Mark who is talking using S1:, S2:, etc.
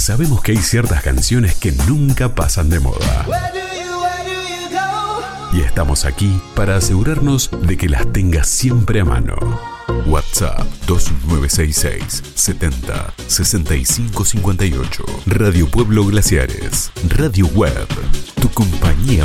S1: Sabemos que hay ciertas canciones que nunca pasan de moda. Y estamos aquí para asegurarnos de que las tengas siempre a mano. WhatsApp 2966 70 65 58. Radio Pueblo Glaciares. Radio Web. Tu compañía